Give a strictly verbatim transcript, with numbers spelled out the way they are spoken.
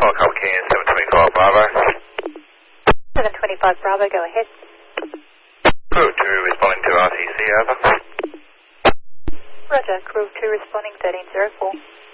Helicopter King, seven twenty-five Bravo. seven twenty-five Bravo, go ahead. Crew two responding to R T C, over. Roger, crew two responding thirteen zero four.